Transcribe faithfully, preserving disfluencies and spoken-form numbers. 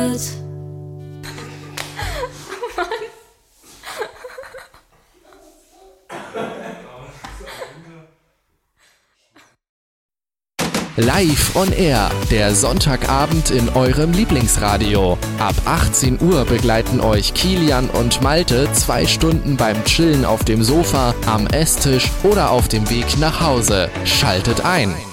Live on Air, der Sonntagabend in eurem Lieblingsradio. Ab achtzehn Uhr begleiten euch Kilian und Malte zwei Stunden beim Chillen auf dem Sofa, am Esstisch oder auf dem Weg nach Hause. Schaltet ein!